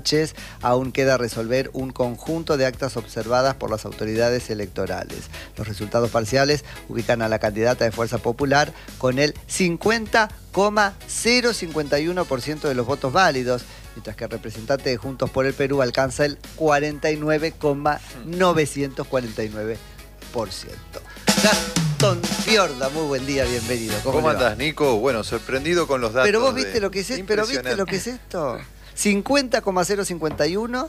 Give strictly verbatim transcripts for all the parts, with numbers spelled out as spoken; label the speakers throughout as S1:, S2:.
S1: Aún queda resolver un conjunto de actas observadas por las autoridades electorales. Los resultados parciales ubican a la candidata de Fuerza Popular con el cincuenta coma cero cincuenta y uno por ciento de los votos válidos, mientras que el representante de Juntos por el Perú alcanza el cuarenta y nueve coma novecientos cuarenta y nueve por ciento. Gastón Fiorda, muy buen día, bienvenido.
S2: ¿Cómo, ¿Cómo andás, Nico? Bueno, sorprendido con los datos.
S1: Pero vos viste de... lo que es, pero viste lo que es esto. cincuenta coma cero cincuenta y uno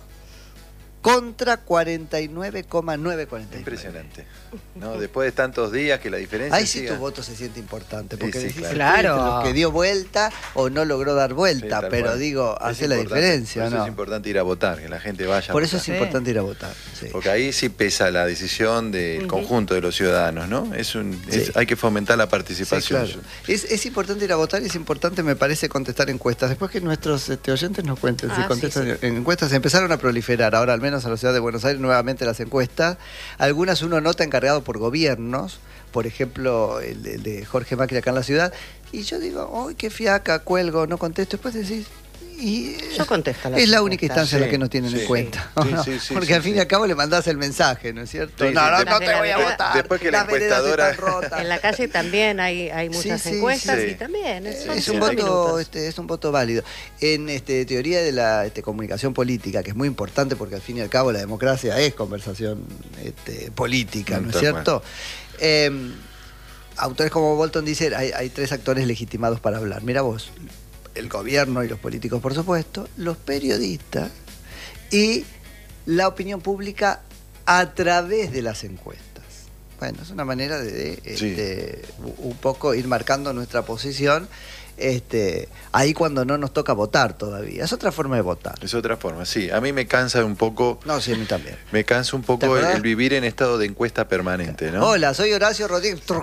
S1: contra cuarenta y nueve coma novecientos cuarenta y nueve.
S2: Impresionante. ¿No? Después de tantos días que la diferencia
S1: ahí sí
S2: siga...
S1: tu voto se siente importante, porque
S2: sí, sí,
S1: decís,
S3: claro.
S1: Lo que dio vuelta o no logró dar vuelta, sí, pero cual. digo,
S2: es
S1: hace la diferencia,
S2: por eso
S1: ¿no?
S2: es importante ir a votar, que la gente vaya
S1: Por
S2: a
S1: eso
S2: votar.
S1: es importante ir a votar. Sí.
S2: Porque ahí sí pesa la decisión del uh-huh. conjunto de los ciudadanos, ¿no? Es un, es, sí. Hay que fomentar la participación.
S1: Sí, claro. es, es importante ir a votar y es importante, me parece, contestar encuestas. Después que nuestros este, oyentes nos cuenten ah, si contestan sí, sí. encuestas, empezaron a proliferar, ahora al menos a la ciudad de Buenos Aires, nuevamente las encuestas. Algunas uno nota encargado por gobiernos, por ejemplo, el, el de Jorge Macri acá en la ciudad, y yo digo, ¡ay, qué fiaca, cuelgo, no contesto! Después decís, y
S3: yo contesto la
S1: es la única instancia
S3: sí,
S1: en la que nos tienen
S2: sí,
S1: en cuenta.
S2: sí,
S1: ¿no?
S2: sí, sí,
S1: Porque
S2: sí,
S1: al fin
S2: sí.
S1: y al cabo le mandás el mensaje, ¿no es cierto?
S2: Sí,
S1: no, no,
S2: sí,
S1: no te voy a votar.
S2: Después que la encuestadora...
S3: En la calle también hay, hay muchas
S1: sí, sí,
S3: encuestas
S2: sí.
S3: y también es,
S1: es un voto, este, es un voto válido. En este, teoría de la este, comunicación política, que es muy importante porque al fin y al cabo la democracia es conversación este, política, ¿no es cierto? Eh, autores como Bolton dicen, hay, hay tres actores legitimados para hablar. Mira vos, el gobierno y los políticos, por supuesto, los periodistas y la opinión pública a través de las encuestas. Bueno, es una manera de, de sí. este, un poco ir marcando nuestra posición. Este, ahí cuando no nos toca votar todavía. Es otra forma de votar.
S2: Es otra forma, sí. A mí me cansa un poco...
S1: No, sí, a mí también.
S2: Me cansa un poco el, el vivir en estado de encuesta permanente, ¿no?
S1: Hola, soy Horacio Rodríguez. Sí.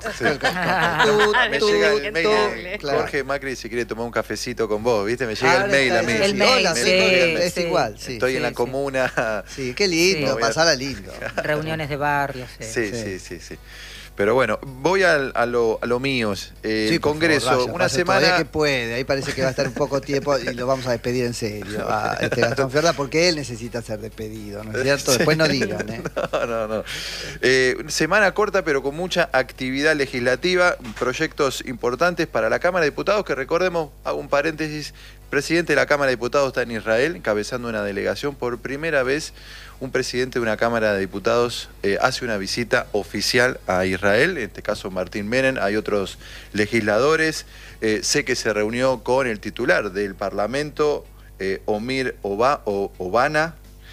S2: Me llega el mail, claro. Jorge Macri si quiere tomar un cafecito con vos, ¿viste? Me llega ah, el mail a mí.
S3: El
S2: sí.
S3: mail,
S1: Hola,
S3: sí,
S1: sí, es
S3: sí.
S1: igual. Sí,
S2: Estoy
S1: sí,
S2: en la
S1: sí.
S2: comuna.
S1: Sí, qué lindo,
S2: sí.
S1: pasarla lindo.
S3: Reuniones de barrios. Sí,
S2: sí, sí, sí. sí, sí. Pero bueno, voy al, a, lo, a lo mío. Eh,
S1: sí,
S2: el Congreso,
S1: favor, Raya,
S2: una semana...
S1: Todavía que puede, ahí parece que va a estar un poco tiempo y lo vamos a despedir en serio a este Gastón Fiorda porque él necesita ser despedido, ¿no es cierto? Después no digan, ¿eh?
S2: No, no, no. Eh, semana corta pero con mucha actividad legislativa, proyectos importantes para la Cámara de Diputados que recordemos, hago un paréntesis, el presidente de la Cámara de Diputados está en Israel, encabezando una delegación. Por primera vez, un presidente de una Cámara de Diputados eh, hace una visita oficial a Israel, en este caso Martín Menem, hay otros legisladores. Eh, sé que se reunió con el titular del Parlamento, eh, Omir Oba, o, Obana,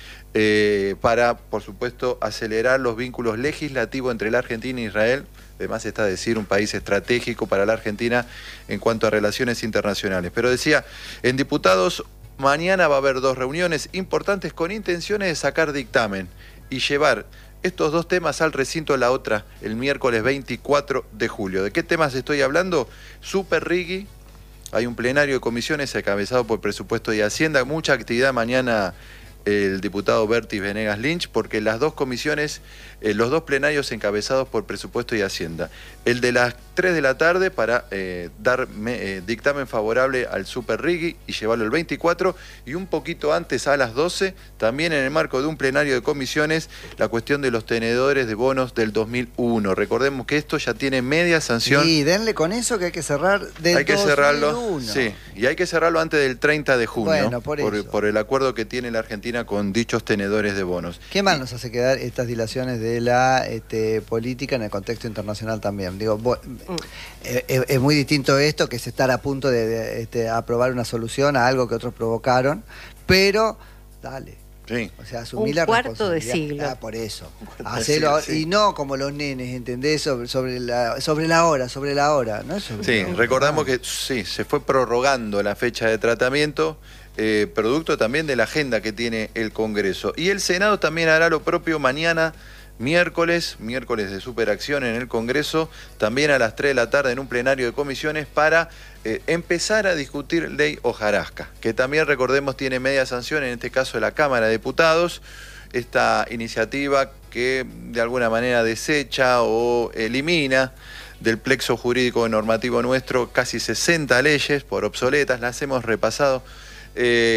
S2: eh, para, por supuesto, acelerar los vínculos legislativos entre la Argentina e Israel. Además está decir un país estratégico para la Argentina en cuanto a relaciones internacionales. Pero decía, en diputados mañana va a haber dos reuniones importantes con intenciones de sacar dictamen y llevar estos dos temas al recinto de la otra el miércoles veinticuatro de julio. ¿De qué temas estoy hablando? Super Rigui. Hay un plenario de comisiones encabezado por Presupuesto y Hacienda. Mucha actividad mañana el diputado Bertis Venegas Lynch, porque las dos comisiones, eh, los dos plenarios encabezados por Presupuesto y Hacienda. El de las tres de la tarde para eh, dar me, eh, dictamen favorable al Super Rigui y llevarlo el veinticuatro, y un poquito antes a las doce, también en el marco de un plenario de comisiones, la cuestión de los tenedores de bonos del dos mil uno. Recordemos que esto ya tiene media sanción.
S1: Sí, denle con eso que hay que cerrar del
S2: hay que
S1: dos mil uno.
S2: Cerrarlo, sí, y hay que cerrarlo antes del treinta de junio,
S1: bueno, por,
S2: por,
S1: eso.
S2: por el acuerdo que tiene la Argentina con dichos tenedores de bonos.
S1: ¿Qué más nos hace quedar estas dilaciones de la este, política en el contexto internacional también? Digo, bo, mm. es, es muy distinto esto, que es estar a punto de, de este, aprobar una solución a algo que otros provocaron, pero dale.
S2: Sí.
S1: O sea, asumir
S3: un
S1: la
S3: cuarto de siglo.
S1: Ah, por eso. Hacerlo ahora, sí. Y no como los nenes, ¿entendés? Sobre, sobre, la, sobre la hora, sobre la hora. ¿No? Sobre
S2: sí,
S1: la hora.
S2: Recordamos que sí, se fue prorrogando la fecha de tratamiento. Eh, producto también de la agenda que tiene el Congreso. Y el Senado también hará lo propio mañana, miércoles, miércoles de superacción en el Congreso, también a las tres de la tarde en un plenario de comisiones para eh, empezar a discutir ley hojarasca, que también, recordemos, tiene media sanción, en este caso de la Cámara de Diputados. Esta iniciativa que de alguna manera desecha o elimina del plexo jurídico normativo nuestro casi sesenta leyes por obsoletas, las hemos repasado. Eh,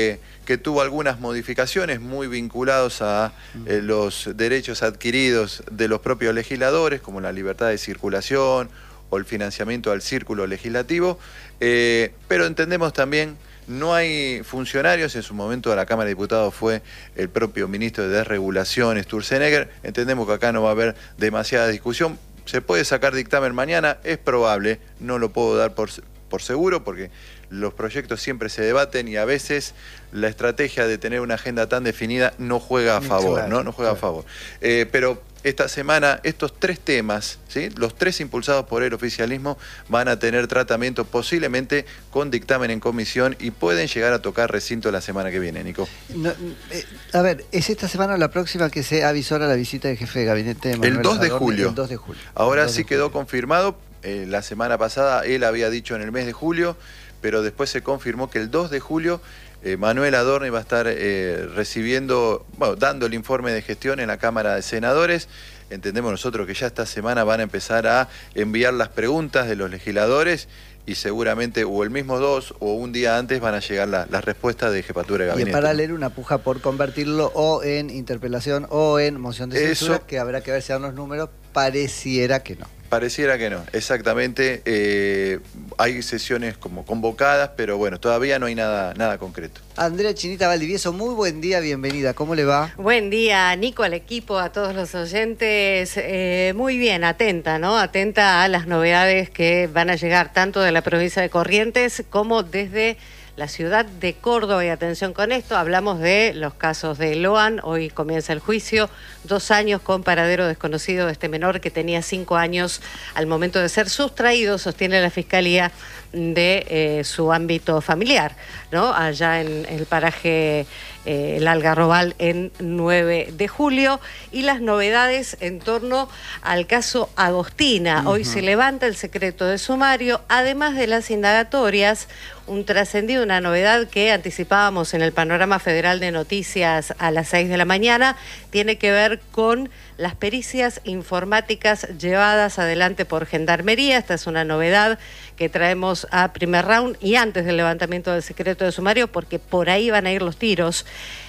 S2: que tuvo algunas modificaciones muy vinculados a eh, los derechos adquiridos de los propios legisladores, como la libertad de circulación o el financiamiento al círculo legislativo, eh, pero entendemos también, no hay funcionarios, en su momento a la Cámara de Diputados fue el propio ministro de Desregulación, Sturzenegger, entendemos que acá no va a haber demasiada discusión, se puede sacar dictamen mañana, es probable, no lo puedo dar por, por seguro porque los proyectos siempre se debaten y a veces la estrategia de tener una agenda tan definida no juega a favor, claro, ¿no? No juega claro. a favor. Eh, pero esta semana estos tres temas, ¿sí? Los tres impulsados por el oficialismo, van a tener tratamiento posiblemente con dictamen en comisión y pueden llegar a tocar recinto la semana que viene, Nico.
S1: No, eh, a ver, ¿es esta semana o la próxima que se avisora la visita del jefe de gabinete de Manuel
S2: El dos de
S1: Adorni?
S2: julio.
S1: El dos de julio.
S2: Ahora
S1: dos
S2: sí
S1: de
S2: quedó
S1: julio.
S2: confirmado, eh, la semana pasada él había dicho en el mes de julio, pero después se confirmó que el dos de julio eh, Manuel Adorni va a estar eh, recibiendo, bueno, dando el informe de gestión en la Cámara de Senadores. Entendemos nosotros que ya esta semana van a empezar a enviar las preguntas de los legisladores y seguramente o el mismo dos o un día antes van a llegar la, las respuestas de jefatura de gabinete.
S1: Y en paralelo una puja por convertirlo o en interpelación o en moción de censura,
S2: Eso,
S1: que habrá que ver si dan los números, pareciera que no.
S2: Pareciera que no, exactamente. Eh, hay sesiones como convocadas, pero bueno, todavía no hay nada, nada concreto.
S1: Andrea Chinita Valdivieso, muy buen día, bienvenida. ¿Cómo le va?
S3: Buen día, Nico, al equipo, a todos los oyentes. Eh, muy bien, atenta, ¿no? Atenta a las novedades que van a llegar tanto de la provincia de Corrientes como desde la ciudad de Córdoba. Y atención con esto, hablamos de los casos de Loan. Hoy comienza el juicio, dos años con paradero desconocido de este menor que tenía cinco años al momento de ser sustraído, sostiene la Fiscalía, de eh, su ámbito familiar, ¿no? Allá en el paraje eh, El Algarrobal en nueve de julio. Y las novedades en torno al caso Agostina. Uh-huh. Hoy se levanta el secreto de sumario, además de las indagatorias, un trascendido, una novedad que anticipábamos en el Panorama Federal de Noticias a las seis de la mañana, tiene que ver con las pericias informáticas llevadas adelante por Gendarmería. Esta es una novedad que traemos a primer round y antes del levantamiento del secreto de sumario, porque por ahí van a ir los tiros.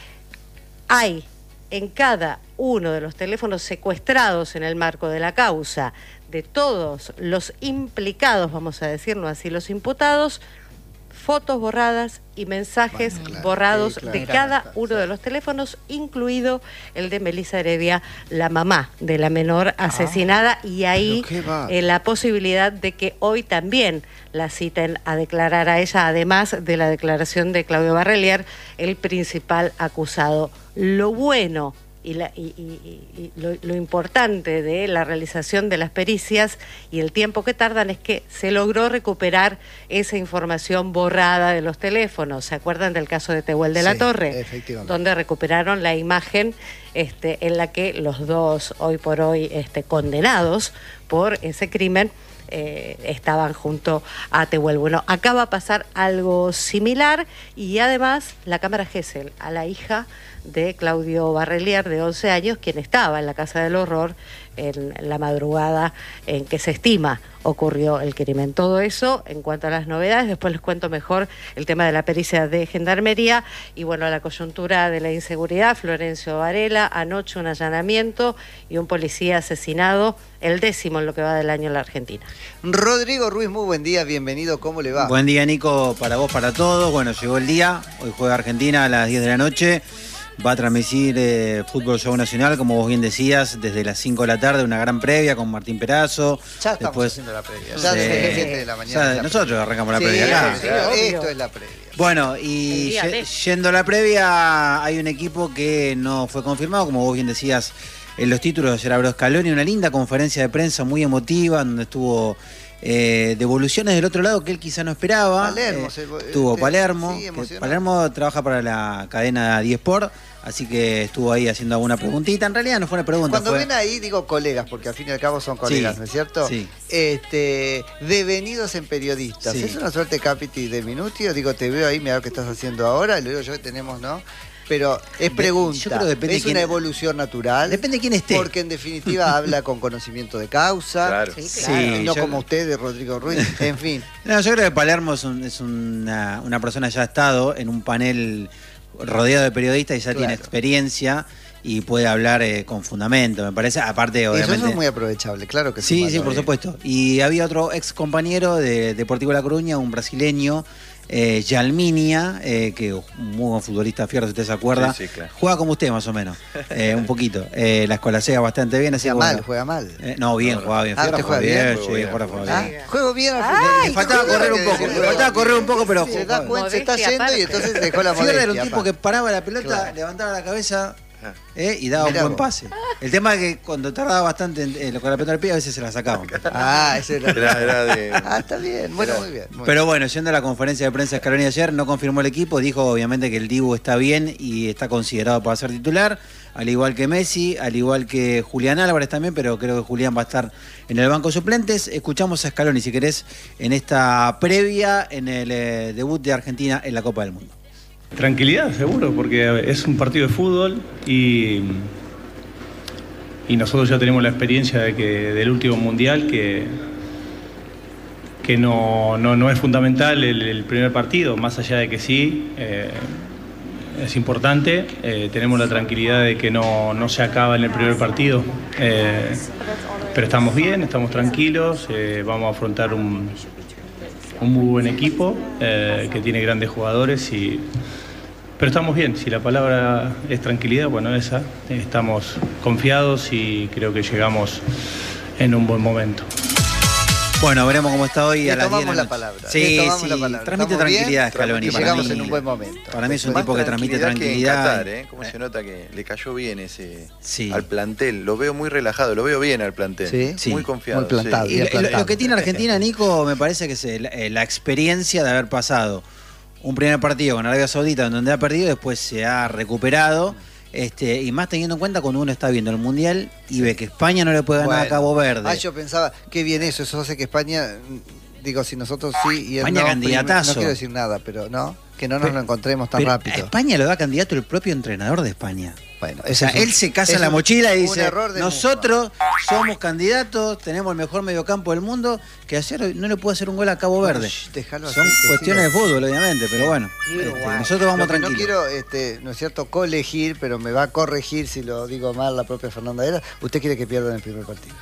S3: Hay en cada uno de los teléfonos secuestrados en el marco de la causa de todos los implicados, vamos a decirlo así, los imputados, fotos borradas y mensajes bueno, claro, borrados sí, claro, de cada claro, uno claro. de los teléfonos, incluido el de Melissa Heredia, la mamá de la menor asesinada, ah, y ahí eh, la posibilidad de que hoy también la citen a declarar a ella, además de la declaración de Claudio Barrelier, el principal acusado. Lo bueno y, la, y, y, y lo, lo importante de la realización de las pericias y el tiempo que tardan es que se logró recuperar esa información borrada de los teléfonos. ¿Se acuerdan del caso de Tehuel de la
S1: sí,
S3: Torre?
S1: Efectivamente.
S3: Donde recuperaron la imagen este, en la que los dos, hoy por hoy, este, condenados por ese crimen, Eh, estaban junto a Tehuel. Bueno, acá va a pasar algo similar y además la Cámara Gesell, a la hija de Claudio Barrelier, de once años, quien estaba en la Casa del Horror en la madrugada en que se estima ocurrió el crimen. Todo eso en cuanto a las novedades. Después les cuento mejor el tema de la pericia de Gendarmería y bueno, la coyuntura de la inseguridad. Florencio Varela, anoche un allanamiento y un policía asesinado, el décimo en lo que va del año en la Argentina.
S1: Rodrigo Ruiz, muy buen día, bienvenido, ¿cómo le va?
S4: Buen día, Nico, para vos, para todos. Bueno, llegó el día, hoy juega Argentina a las diez de la noche. Va a transmitir eh, Fútbol Show Nacional, como vos bien decías, desde las cinco de la tarde, una gran previa con Martín Perazo.
S1: Ya estamos
S4: Después,
S1: haciendo la previa. Ya desde las siete de la mañana.
S4: Ya, nosotros previa. arrancamos la
S1: sí,
S4: previa acá.
S1: Sí, claro, esto es la previa.
S4: Bueno, y yendo a la previa, hay un equipo que no fue confirmado, como vos bien decías, en los títulos de Gerardo Scaloni, una linda conferencia de prensa muy emotiva, donde estuvo eh, devoluciones del otro lado que él quizá no esperaba.
S1: Palermo.
S4: Eh,
S1: se,
S4: tuvo
S1: este,
S4: Palermo.
S1: Sí,
S4: que Palermo trabaja para la cadena diez Sport. Así que estuvo ahí haciendo alguna preguntita. En realidad no fue una pregunta.
S1: Cuando
S4: fue...
S1: ven ahí, digo colegas, porque al fin y al cabo son colegas,
S4: sí,
S1: ¿no es cierto?
S4: Sí.
S1: Este, devenidos en periodistas. Sí. ¿Es una suerte capiti de minutio? Digo, te veo ahí, mira lo que estás haciendo ahora, y lo digo yo que tenemos, ¿no? Pero es pregunta, yo creo que depende es quién, una evolución natural.
S4: Depende de quién esté.
S1: Porque en definitiva habla con conocimiento de causa.
S2: Claro.
S3: Sí, claro.
S1: Sí, no
S4: yo...
S1: como usted, de Rodrigo Ruiz, en fin.
S4: No, yo creo que Palermo es, un, es una, una persona ya ha estado en un panel rodeado de periodistas y ya
S1: Claro.
S4: tiene experiencia y puede hablar eh, con fundamento, me parece. Aparte, obviamente.
S1: Eso es muy aprovechable, claro que
S4: Sí,
S1: sí.
S4: sí, por supuesto. Y había otro ex compañero de Deportivo La Coruña, un brasileño, eh, Yalminia, eh, que un muy buen futbolista fierro, si usted se acuerda.
S2: Sí, sí, claro.
S4: Juega como usted, más o menos, eh, un poquito. Eh, la escolasea bastante bien, así
S1: Juega
S4: que
S1: mal,
S4: bueno.
S1: juega mal.
S4: Eh, no, bien, jugaba bien.
S1: Ah,
S4: Fierro,
S1: ¿usted juega
S4: jugaba
S1: bien?
S4: sí,
S2: Juego bien,
S4: juega
S2: juego
S4: bien.
S1: Ah, juego bien al
S4: Le-
S1: fútbol.
S4: le faltaba correr un poco, le faltaba correr un poco, pero
S1: Se da cuenta, se está
S3: Modestia
S1: yendo y
S3: aparte.
S1: entonces dejó la
S4: Fierro era un
S1: modestia.
S4: tipo
S1: pa.
S4: que paraba la pelota,
S1: Claro.
S4: levantaba la cabeza eh, y daba
S1: Mirá
S4: un buen
S1: vos.
S4: pase. El tema es que cuando tardaba bastante en, en, con la pelota al pie, a veces se la sacaban.
S1: Ah, ese era.
S2: Era, era de...
S1: Ah, está bien, bueno, muy bien. muy
S4: Pero bueno, yendo a la conferencia de prensa de Scaloni ayer, no confirmó el equipo, dijo obviamente que el Dibu está bien y está considerado para ser titular, al igual que Messi, al igual que Julián Álvarez también, pero creo que Julián va a estar en el banco de suplentes. Escuchamos a Scaloni, si querés, en esta previa, en el eh, debut de Argentina en la Copa del Mundo.
S5: Tranquilidad, seguro, porque es un partido de fútbol y, y nosotros ya tenemos la experiencia de que del último mundial que, que no, no, no es fundamental el, el primer partido, más allá de que sí, eh, es importante. Eh, tenemos la tranquilidad de que no, no se acaba en el primer partido, eh, pero estamos bien, estamos tranquilos, eh, vamos a afrontar un, un muy buen equipo eh, que tiene grandes jugadores y... Pero estamos bien, si la palabra es tranquilidad, bueno, esa, estamos confiados y creo que llegamos en un buen momento.
S4: Bueno, veremos cómo está hoy
S1: Le
S4: a las
S1: tomamos
S4: diez de
S1: la
S4: noche.
S1: palabra,
S4: Sí,
S1: le tomamos
S4: sí,
S1: la palabra.
S4: transmite
S1: Estamos bien,
S4: tranquilidad Scaloni.
S1: y
S4: para
S1: llegamos
S4: mí.
S1: en un buen momento.
S4: Para mí es un
S2: Más
S4: tipo que transmite
S2: tranquilidad que en
S4: tranquilidad.
S2: Qatar, ¿eh? Como se nota que le cayó bien ese
S4: Sí.
S2: al plantel. Lo veo muy relajado, lo veo bien al plantel.
S1: Sí.
S4: Sí.
S2: Muy confiado.
S1: Muy plantado.
S2: sí.
S4: Y lo,
S1: Bien
S4: lo-
S1: plantado.
S4: lo que tiene Argentina, Nico, me parece que es el- eh, la experiencia de haber pasado un primer partido con Arabia Saudita en donde ha perdido, después se ha recuperado, este, y más teniendo en cuenta cuando uno está viendo el Mundial y ve que España no le puede ganar
S1: Bueno.
S4: a Cabo Verde.
S1: Ah, yo pensaba, qué bien eso, eso hace que España, mm, digo, si nosotros sí y él
S4: España
S1: no,
S4: candidatazo.
S1: no quiero decir nada, pero no, que no nos
S4: Pero-
S1: lo encontremos tan
S4: Pero
S1: rápido.
S4: a España lo da candidato el propio entrenador de España.
S1: Bueno,
S4: O
S1: ese
S4: sea,
S1: es un-
S4: él se casa
S1: es
S4: en la
S1: un-
S4: mochila y
S1: un
S4: dice,
S1: error de
S4: nosotros somos candidatos, tenemos el mejor mediocampo del mundo, que ayer no le puede hacer un gol a Cabo Verde.
S1: Shh, déjalo
S4: Son
S1: así, que
S4: cuestiones de
S1: siga.
S4: fútbol, obviamente, pero bueno, este, nosotros vamos
S1: Lo que
S4: tranquilos.
S1: No quiero, este, no es cierto, colegir, pero me va a corregir si lo digo mal la propia Fernanda Era. Usted quiere que pierdan el primer partido.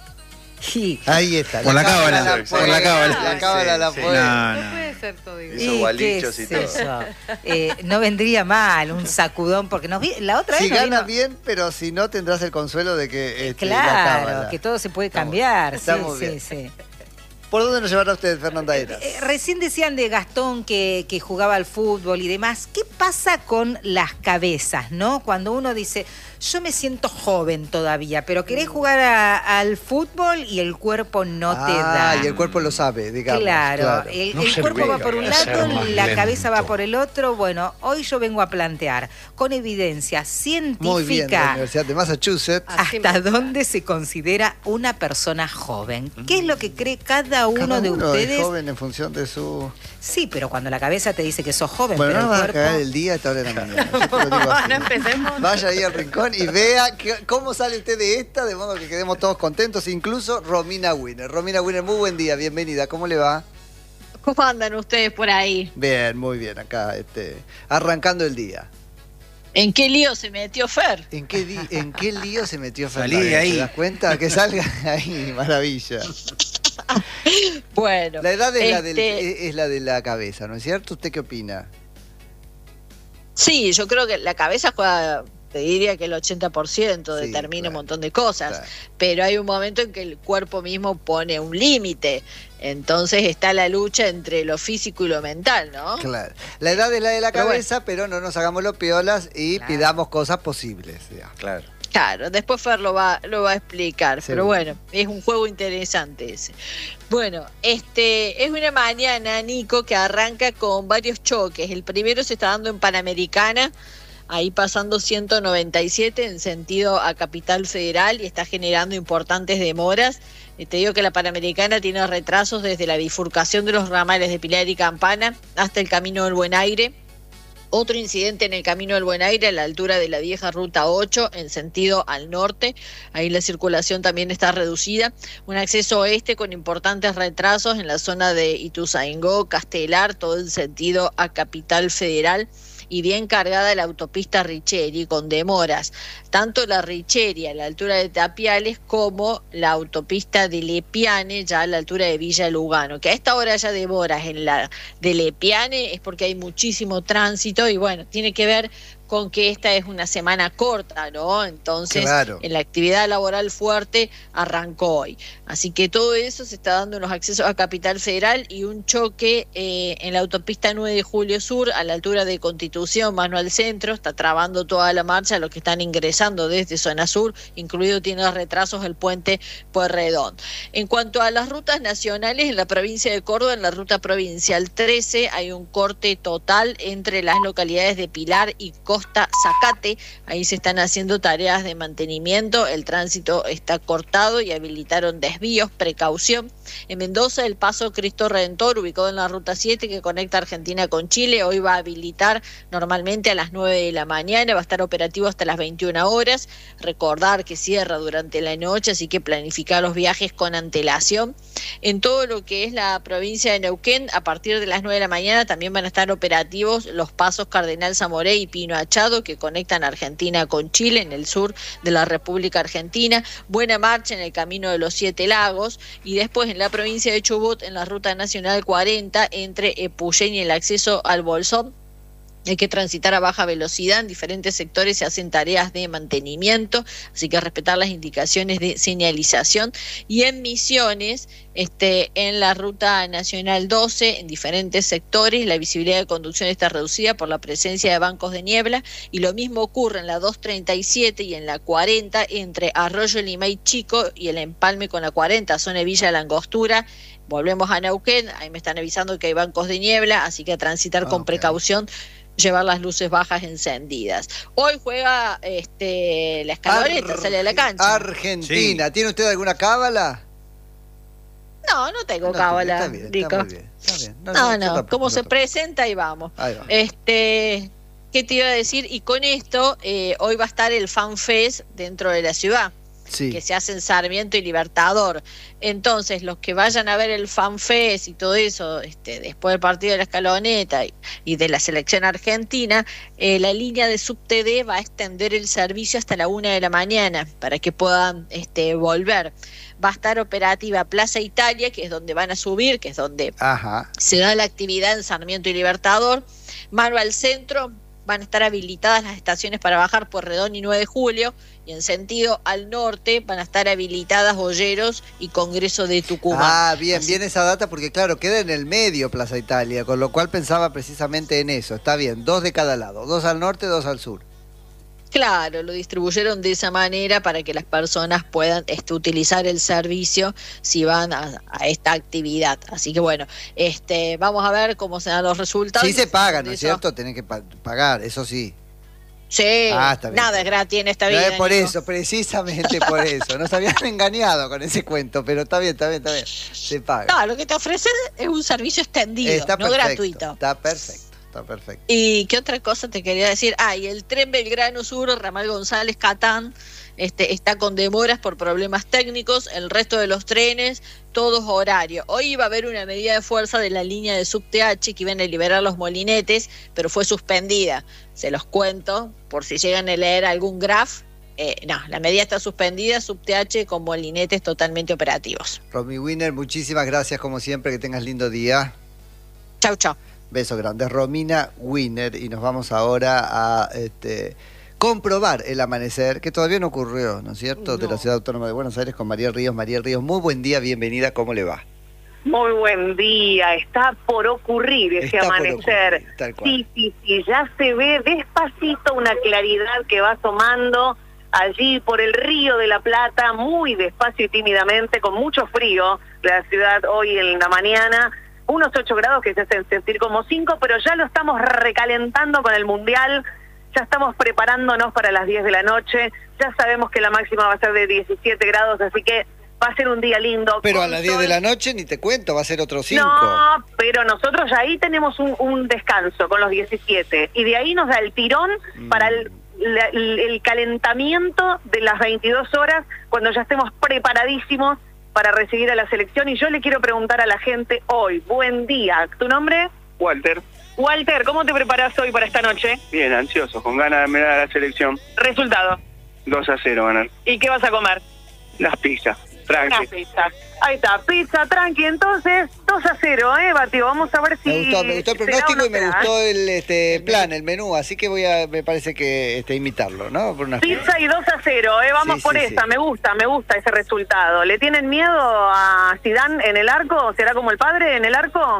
S6: Sí.
S1: Ahí está.
S4: Por la cábala,
S1: la
S2: por
S1: puede,
S2: la
S4: cábala.
S1: La cábala la
S2: Sí, sí.
S1: puede.
S4: No,
S3: No
S4: no.
S3: puede ser todo igual.
S2: Hizo
S6: ¿Y
S2: gualichos
S6: qué
S2: y
S6: es
S2: todo.
S6: eso? Eh, no vendría mal un sacudón, porque nos vi, la otra
S1: Si
S6: vez nos
S1: gana
S6: vino-
S1: bien, pero si no tendrás el consuelo de que este, la
S6: Claro,
S1: cábala.
S6: que todo se puede
S1: Estamos-
S6: cambiar.
S1: estamos
S6: sí,
S1: bien.
S6: sí, sí.
S1: ¿Por dónde nos llevará usted, Fernanda Eras?
S6: Eh, recién decían de Gastón que, que jugaba al fútbol y demás. ¿Qué pasa con las cabezas, no? Cuando uno dice, yo me siento joven todavía, pero querés jugar a- al fútbol y el cuerpo no te da.
S1: Ah, y el cuerpo lo sabe, digamos.
S6: Claro, el,
S7: No
S6: el
S7: se
S6: cuerpo va
S7: ve,
S6: por un
S7: hay que
S6: lado,
S7: ser más
S6: la
S7: lento.
S6: cabeza va por el otro. Bueno, hoy yo vengo a plantear con evidencia
S1: Muy bien, de la
S6: científica
S1: Universidad de Massachusetts.
S3: Así
S6: hasta
S3: mismo.
S6: dónde se considera una persona joven. ¿Qué es lo que cree cada uno
S1: Cada
S6: de
S1: uno
S6: ustedes?
S1: es joven en función de su...
S6: Sí, pero cuando la cabeza te dice que sos joven,
S1: Bueno,
S6: pero
S1: no
S6: el
S1: vas a
S6: cuerpo...
S1: cagar el día a esta hora de la mañana. Yo te lo digo así.
S3: No empecemos.
S1: Vaya ahí al rincón y vea que- cómo sale usted de esta, de modo que quedemos todos contentos, incluso Romina Winner. Romina Winner, muy buen día, bienvenida. ¿Cómo le va?
S8: ¿Cómo andan ustedes por ahí?
S1: Bien, muy bien, acá, este, arrancando el día.
S8: ¿En qué lío se metió Fer?
S1: ¿En qué, di- en qué lío se metió
S4: Salí
S1: Fernanda?
S4: de ahí.
S1: ¿Te das cuenta? Que salga ahí, maravilla.
S8: Bueno,
S1: La edad es, la
S8: este,
S1: del- es la de la cabeza, ¿no es cierto? ¿Usted qué opina?
S8: sí, yo creo que la cabeza juega, te diría que el ochenta por ciento
S1: Sí,
S8: determina
S1: claro.
S8: un montón de cosas,
S1: Claro.
S8: pero hay un momento en que el cuerpo mismo pone un límite, entonces está la lucha entre lo físico y lo mental, ¿no?
S1: Claro. La edad es la de la
S8: Pero
S1: cabeza, pero no nos hagamos los piolas y
S6: Claro.
S1: pidamos cosas posibles. digamos.
S2: Claro.
S8: Claro, después Fer lo va, lo va a explicar,
S1: Seguro.
S8: pero bueno, es un juego interesante ese. Bueno, este es una mañana, Nico, que arranca con varios choques. El primero se está dando en Panamericana, ahí pasando ciento noventa y siete en sentido a Capital Federal y está generando importantes demoras. Eh, Te digo que la Panamericana tiene retrasos desde la bifurcación de los ramales de Pilar y Campana hasta el Camino del Buen Aire. Otro incidente en el Camino del Buen Aire a la altura de la vieja Ruta ocho en sentido al norte. Ahí la circulación también está reducida. Un acceso oeste con importantes retrasos en la zona de Ituzaingó, Castelar, todo en sentido a Capital Federal. y bien cargada la autopista Richeri, con demoras, tanto la Richeri a la altura de Tapiales como la autopista de Lepiane ya a la altura de Villa Lugano, que a esta hora ya demoras en la de Lepiane es porque hay muchísimo tránsito y bueno, tiene que ver con que esta es una semana corta, ¿no? Entonces, claro, en la actividad laboral fuerte arrancó hoy. Así que todo eso se está dando en los accesos a Capital Federal y un choque eh, en la autopista nueve de Julio Sur, a la altura de Constitución, mano al centro, está trabando toda la marcha los que están ingresando desde zona sur, incluido tiene retrasos el puente Pueyrredón. En cuanto a las rutas nacionales, en la provincia de Córdoba, en la ruta provincial trece, hay un corte total entre las localidades de Pilar y Córdoba, Costa Zacate, ahí se están haciendo tareas de mantenimiento, el tránsito está cortado y habilitaron desvíos, precaución. En Mendoza, el paso Cristo Redentor, ubicado en la ruta siete que conecta Argentina con Chile, hoy va a habilitar normalmente a las nueve de la mañana, va a estar operativo hasta las veintiuna horas, recordar que cierra durante la noche, así que planificar los viajes con antelación. En todo lo que es la provincia de Neuquén, a partir de las nueve de la mañana también van a estar operativos los pasos Cardenal Zamoré y Pino Achado, que conectan Argentina con Chile en el sur de la República Argentina. Buena marcha en el Camino de los Siete Lagos, y después en la provincia de Chubut, en la Ruta Nacional cuarenta, entre Epuyén y el acceso al Bolsón, hay que transitar a baja velocidad. En diferentes sectores se hacen tareas de mantenimiento, así que respetar las indicaciones de señalización. Y en Misiones, este, en la Ruta Nacional doce, en diferentes sectores, la visibilidad de conducción está reducida por la presencia de bancos de niebla, y lo mismo ocurre en la dos treinta y siete y en la cuarenta, entre Arroyo Limay Chico y el empalme con la cuarenta, zona de Villa La Angostura. Volvemos a Neuquén, ahí me están avisando que hay bancos de niebla, así que a transitar ah, con okay. precaución, llevar las luces bajas encendidas. Hoy juega este la Escaloneta, Ar sale a la cancha.
S1: Argentina, sí. ¿Tiene usted alguna cábala?
S8: No, no tengo no, cábala, está bien, Rico. Está muy bien, está bien. No, no, no, no como se presenta ahí vamos. Ahí va. Este, ¿qué te iba a decir? Y con esto, eh, hoy va a estar el Fan Fest dentro de la ciudad. Sí. Que se hace en Sarmiento y Libertador. Entonces, los que vayan a ver el FanFest y todo eso, este, después del partido de la Escaloneta y, y de la selección argentina, eh, la línea de SubTD va a extender el servicio hasta la una de la mañana para que puedan este, volver. Va a estar operativa Plaza Italia, que es donde van a subir, que es donde Ajá. se da la actividad en Sarmiento y Libertador. Mano al centro, van a estar habilitadas las estaciones para bajar por Redón y nueve de julio, y en sentido al norte van a estar habilitadas Olleros y Congreso de Tucumán.
S1: Ah, bien,
S8: Así...
S1: bien esa data, porque claro, queda en el medio Plaza Italia, con lo cual pensaba precisamente en eso. Está bien, dos de cada lado, dos al norte, dos al sur.
S8: Claro, lo distribuyeron de esa manera para que las personas puedan este, utilizar el servicio si van a, a esta actividad. Así que bueno, este, vamos a ver cómo se dan los resultados.
S1: Sí se pagan, ¿no es cierto? Tenés que pa pagar, eso sí.
S8: Sí, ah, nada es gratis en esta vida.
S1: No es por Nico. Eso, precisamente por eso. Nos habían engañado con ese cuento, pero está bien, está bien, está bien. Se paga.
S8: No, lo que te ofrecen es un servicio extendido, está no
S1: perfecto,
S8: gratuito.
S1: Está perfecto. Perfecto.
S8: ¿Y qué otra cosa te quería decir? Ah, y el tren Belgrano Sur, Ramal González, Catán, este, está con demoras por problemas técnicos. El resto de los trenes, todos horarios. Hoy iba a haber una medida de fuerza de la línea de SubTH que iban a liberar los molinetes, pero fue suspendida. Se los cuento, por si llegan a leer algún graph. Eh, no, la medida está suspendida, SubTH con molinetes totalmente operativos.
S1: Romy Wiener, muchísimas gracias como siempre, que tengas lindo día.
S8: Chau, chau.
S1: Beso grande, Romina Wiener, y nos vamos ahora a este, comprobar el amanecer, que todavía no ocurrió, ¿no es cierto?, no. de la Ciudad Autónoma de Buenos Aires con María Ríos. María Ríos, muy buen día, bienvenida, ¿cómo le va?
S7: Muy buen día, está por ocurrir ese está amanecer. Ocurrir, tal cual. Sí, sí, sí, ya se ve despacito una claridad que va asomando allí por el Río de la Plata, muy despacio y tímidamente, con mucho frío, la ciudad hoy en la mañana. Unos ocho grados que se hacen sentir como cinco, pero ya lo estamos recalentando con el Mundial, ya estamos preparándonos para las diez de la noche, ya sabemos que la máxima va a ser de diecisiete grados, así que va a ser un día lindo.
S1: Pero a las diez de la noche ni te cuento, va a ser otro cinco.
S7: No, pero nosotros ya ahí tenemos un, un descanso con los diecisiete, y de ahí nos da el tirón mm. para el, la, el calentamiento de las veintidós horas, cuando ya estemos preparadísimos para recibir a la selección. Y yo le quiero preguntar a la gente hoy, buen día, ¿tu nombre?
S9: Walter.
S7: Walter, ¿cómo te preparás hoy para esta noche?
S9: Bien, ansioso, con ganas de mirar a la selección.
S7: Resultado.
S9: dos a cero ganar.
S7: ¿Y qué vas a comer?
S9: Las pizzas, tranqui.
S7: Las pizzas. Ahí está, pizza, tranqui. Entonces, dos a cero, ¿eh, Batio? Vamos a ver si...
S1: Me gustó, me gustó el pronóstico y me
S7: será,
S1: gustó
S7: ¿eh?
S1: el este, plan, el menú, así que voy a, me parece que este, imitarlo, ¿no? Por una
S7: Pizza y dos a cero, ¿eh? Vamos
S1: Sí,
S7: por
S1: sí,
S7: esa,
S1: sí.
S7: me gusta, me gusta ese resultado. ¿Le tienen miedo a Zidane en el arco? ¿Será como el padre en el arco?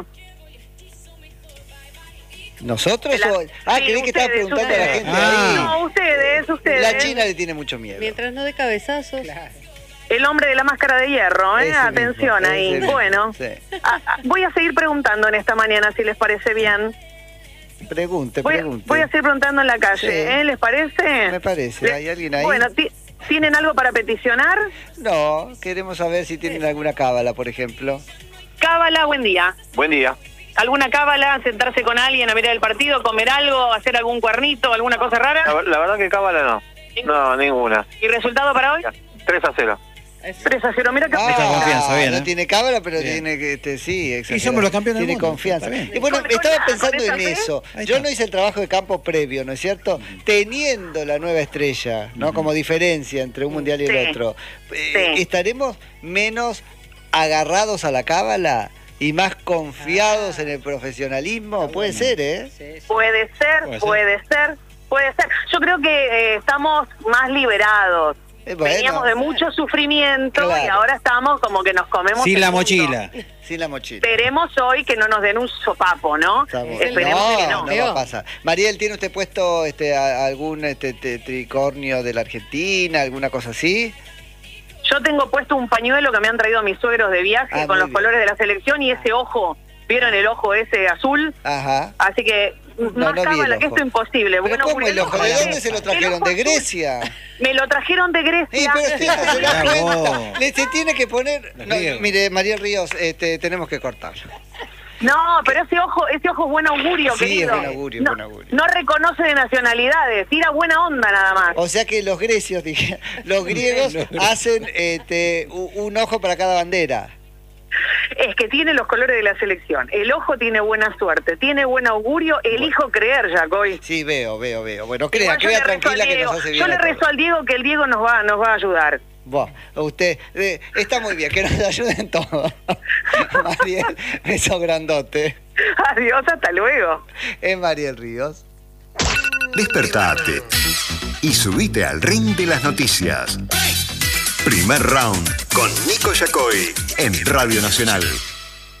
S1: ¿Nosotros?
S7: La-
S1: o- Ah,
S7: sí,
S1: creí que estaba
S7: ustedes,
S1: preguntando a la
S7: ustedes.
S1: gente
S4: Ah.
S1: ahí.
S7: No, ustedes, ustedes.
S1: La China le tiene mucho miedo.
S3: Mientras no de cabezazos.
S7: El hombre de la máscara de hierro, ¿eh?
S1: Ese
S7: Atención
S1: mismo,
S7: ahí.
S1: ese mismo,
S7: Bueno,
S1: sí.
S7: ah, ah, voy a seguir preguntando en esta mañana si les parece bien.
S1: Pregunte,
S7: Voy,
S1: pregunte.
S7: voy a seguir preguntando en la calle,
S1: Sí.
S7: ¿eh? ¿Les parece?
S1: Me parece.
S7: Le-
S1: ¿Hay alguien ahí?
S7: Bueno, ti- ¿tienen algo para peticionar?
S1: No, queremos saber si tienen alguna cábala, por ejemplo.
S7: Cábala, buen día.
S9: Buen día.
S7: ¿Alguna cábala? ¿Sentarse con alguien a mirar el partido? ¿Comer algo? ¿Hacer algún cuernito? ¿Alguna cosa rara?
S9: La, la verdad que cábala no. No, ninguna.
S7: ¿Y resultado para hoy?
S9: tres a cero.
S7: tres a cero. Mira que
S1: Ah,
S4: Mucha confianza, bien,
S1: no
S4: ¿eh?
S1: tiene cábala, pero
S4: Bien.
S1: tiene que, este, sí, exagerado.
S4: somos los campeones del
S1: Tiene
S4: mundo,
S1: confianza.
S4: está bien.
S1: Y bueno,
S7: Con-
S1: estaba
S7: con-
S1: pensando
S7: con esa
S1: en
S7: fe.
S1: eso.
S4: Ahí
S1: Yo
S4: está.
S1: no hice el trabajo de campo previo, ¿no es cierto? Teniendo la nueva estrella, ¿no? Como diferencia entre un mundial y el
S7: Sí.
S1: otro. Eh,
S7: Sí.
S1: ¿Estaremos menos agarrados a la cábala y más confiados en el profesionalismo? Puede ser, ¿eh?
S7: Puede ser,
S4: Puede
S7: puede
S4: ser.
S7: ser, puede ser. Yo creo que eh, estamos más liberados.
S1: Eh, bueno.
S7: Veníamos de mucho sufrimiento
S1: Claro.
S7: y ahora estamos como que nos comemos
S4: Sin
S7: el
S4: la
S7: mundo.
S4: mochila.
S1: Sin la mochila.
S7: Esperemos hoy que no nos den un sopapo, ¿no?
S1: Estamos-
S7: Esperemos
S1: no,
S7: que no.
S1: no va a pasar. Mariel, ¿tiene usted puesto este, a- algún este, te- tricornio de la Argentina, alguna cosa así?
S7: Yo tengo puesto un pañuelo que me han traído mis suegros de viaje
S1: Ah,
S7: con
S1: muy
S7: los
S1: bien.
S7: colores de la selección y ese ojo, ¿vieron el ojo ese azul?
S1: Ajá.
S7: Así que
S1: No,
S7: más
S1: no vi
S7: cábala
S1: el
S7: que
S1: ojo.
S7: esto imposible.
S1: ¿Pero
S7: Bueno,
S1: cómo el ojo? ¿De
S7: azul.
S1: dónde se lo
S7: El
S1: trajeron?
S7: ojo
S1: ¿De
S7: azul.
S1: Grecia?
S7: Me lo trajeron de
S1: Sí,
S7: Grecia.
S1: pero usted no se da
S4: Mirá
S1: cuenta.
S4: vos.
S1: Le se tiene que poner...
S4: Los
S1: No,
S4: griegos.
S1: mire, Mariel Ríos, este, tenemos que cortarlo.
S7: No, pero ese ojo, ese ojo es buen augurio,
S1: Sí,
S7: querido.
S1: es buen augurio, es
S7: no,
S1: buen augurio.
S7: no reconoce de nacionalidades, tira buena onda nada más.
S1: O sea que los grecios, dije, los griegos hacen este, u- un ojo para cada bandera.
S7: Es que tiene los colores de la selección. El ojo tiene buena suerte, tiene buen augurio. Elijo creer, Jacoy.
S1: Sí, veo, veo, veo. Bueno, crea,
S7: Igual yo
S1: crea
S7: le rezo al
S1: tranquila que
S7: Diego.
S1: nos hace bien
S7: Yo le
S1: a todos.
S7: rezo al Diego que el Diego nos va, nos va a ayudar.
S1: Buah, usted, eh, está muy bien, que nos ayuden todos. Mariel, beso grandote.
S7: Adiós, hasta luego.
S1: Es Mariel Ríos.
S10: Despertate y subite al ring de las noticias. Primer round con Nico Yacoy en Radio Nacional.